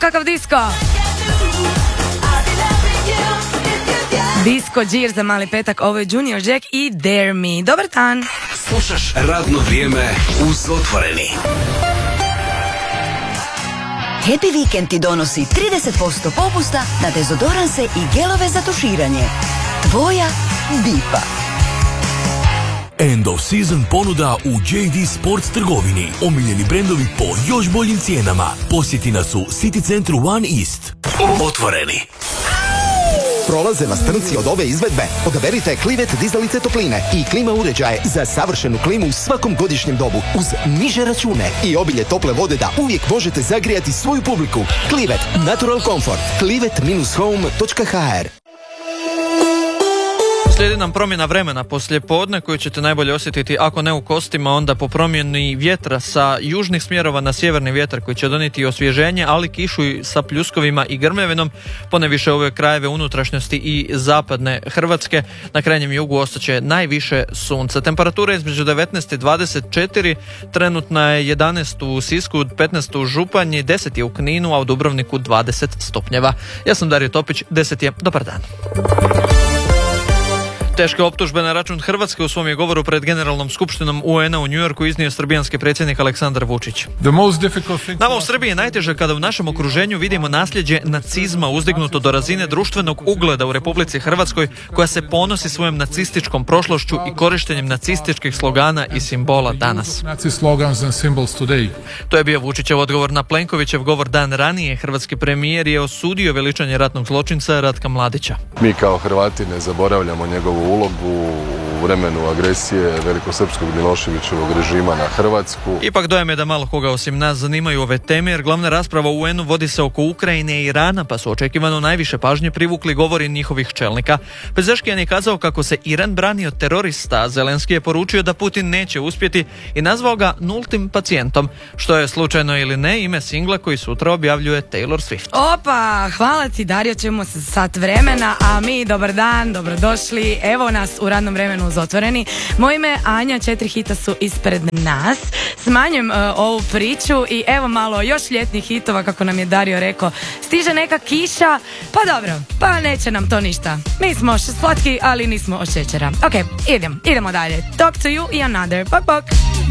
kakav disko! Disco Džir za mali petak, ovo je Junior Jack i Dare Me. Dobar dan! Slušaš radno vrijeme uz Otvoreni. Happy Weekend ti donosi 30% popusta na dezodoranse i gelove za tuširanje. Tvoja Dipa. End of season ponuda u JD Sports trgovini. Omiljeni brendovi po još boljim cijenama. Posjeti nas u City centru One East. Otvoreni. Prolaze vas trnci od ove izvedbe? Odaberite Clivet dizalice topline i klima uređaje za savršenu klimu u svakom godišnjem dobu uz niže račune i obilje tople vode da uvijek možete zagrijati svoju publiku. Clivet Natural Comfort. clivet-home.hr. Slijedi nam promjena vremena poslije podne koju ćete najbolje osjetiti ako ne u kostima, onda po promjeni vjetra sa južnih smjerova na sjeverni vjetar koji će donijeti osvježenje, ali kišu sa pljuskovima i grmljavinom, poneviše ove krajeve unutrašnjosti i zapadne Hrvatske. Na krajnjem jugu ostaće najviše sunca. Temperatura između 19 i 24, trenutna je 11 u Sisku, 15 u Županji, 10 je u Kninu, a u Dubrovniku 20 stupnjeva. Ja sam Dario Topić, 10 je, dobar dan. Teške optužbe na račun Hrvatske u svom je govoru pred Generalnom skupštinom UN-a u New Yorku iznio srbijanski predsjednik Aleksandar Vučić. Nama u Srbiji je najteže kada u našem okruženju vidimo nasljeđe nacizma uzdignuto do razine društvenog ugleda u Republici Hrvatskoj, koja se ponosi svojom nacističkom prošlošću i korištenjem nacističkih slogana i simbola danas. To je bio Vučićev odgovor na Plenkovićev govor dan ranije. Hrvatski premijer je osudio veličanje ratnog zločinca Ratka Mladića. Mi kao Hrvati ne zaboravljamo njegovu ulogu u vremenu agresije velikosrpskog Miloševićevog režima na Hrvatsku. Ipak dojam je da malo koga osim nas zanimaju ove teme, jer glavna rasprava u UN-u vodi se oko Ukrajine i Irana, pa su očekivano najviše pažnje privukli govori njihovih čelnika. Pezeškijan je kazao kako se Iran brani od terorista, Zelenski je poručio da Putin neće uspjeti i nazvao ga nultim pacijentom, što je slučajno ili ne ime singla koji sutra objavljuje Taylor Swift. Opa, hvala ti Dario, ćemo se sat vremena, a mi dobar dan, dobrodošli. Evo nas u radnom vremenu uz Otvoreni. Moje ime Anja, 4 hita su ispred nas. Smanjujem ovu priču i evo malo još ljetnih hitova, kako nam je Dario rekao. Stiže neka kiša, pa dobro, pa neće nam to ništa. Mi smo slatki, ali nismo od šećera. Ok, idemo dalje. Talk to you i Another. Bok, bok.